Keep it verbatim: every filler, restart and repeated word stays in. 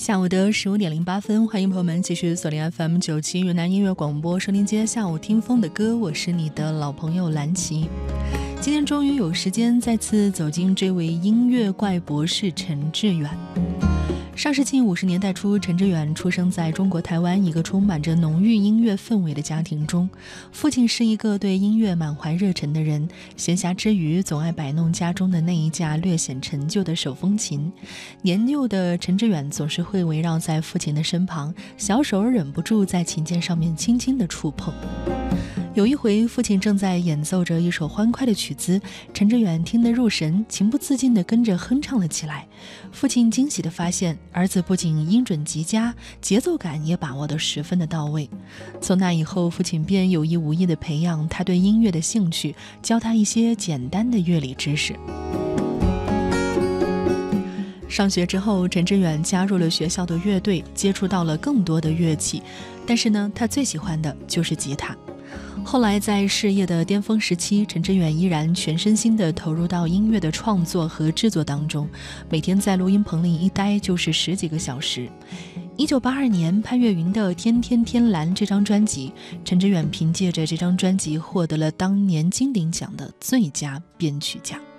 下午的十五点零八分，欢迎朋友们继续锁定 F M 九七云南音乐广播，收听今天下午听风的歌，我是你的老朋友蓝琪。今天终于有时间再次走进这位音乐怪博士陈志远。上世纪五十年代初，陈志远出生在中国台湾一个充满着浓郁音乐氛围的家庭中。父亲是一个对音乐满怀热忱的人，闲暇之余总爱摆弄家中的那一架略显陈旧的手风琴。年幼的陈志远总是会围绕在父亲的身旁，小手忍不住在琴键上面轻轻地触碰。有一回，父亲正在演奏着一首欢快的曲子，陈志远听得入神，情不自禁地跟着哼唱了起来。父亲惊喜地发现，儿子不仅音准极佳，节奏感也把握得十分的到位。从那以后，父亲便有意无意地培养他对音乐的兴趣，教他一些简单的乐理知识。上学之后，陈志远加入了学校的乐队，接触到了更多的乐器，但是呢，他最喜欢的就是吉他。后来在事业的巅峰时期，陈志远依然全身心地投入到音乐的创作和制作当中，每天在录音棚里一待就是十几个小时。一九八二年，潘越云的《天天天蓝》这张专辑，陈志远凭借着这张专辑获得了当年金鼎奖的最佳编曲奖。